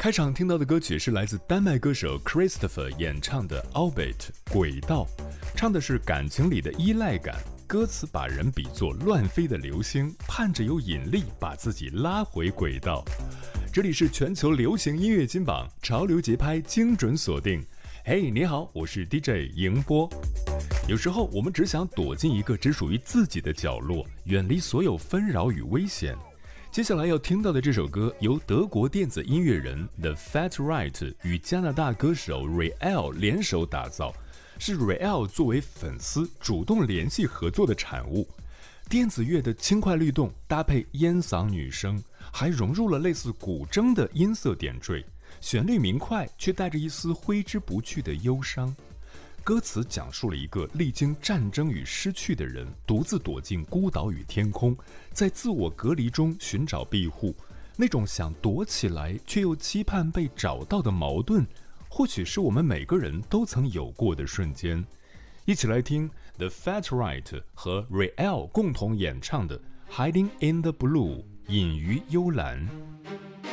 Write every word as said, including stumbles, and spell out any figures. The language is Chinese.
开场听到的歌曲是来自丹麦歌手 Christopher 演唱的 Orbit 轨道，唱的是感情里的依赖感，歌词把人比作乱飞的流星，盼着有引力把自己拉回轨道。这里是全球流行音乐金榜，潮流节拍精准锁定。嘿，你好，我是 D J 迎波。有时候我们只想躲进一个只属于自己的角落，远离所有纷扰与危险。接下来要听到的这首歌由德国电子音乐人 The Fat Right 与加拿大歌手 Rael 联手打造，是 Rael 作为粉丝主动联系合作的产物。电子乐的轻快律动搭配烟嗓女声，还融入了类似古筝的音色点缀，旋律明快却带着一丝挥之不去的忧伤。歌词讲述了一个历经战争与失去的人，独自躲进孤岛与天空，在自我隔离中寻找庇护。那种想躲起来却又期盼被找到的矛盾，或许是我们每个人都曾有过的瞬间。一起来听 The Fat Right 和 Rael 共同演唱的 Hiding in the Blue 隐于幽蓝。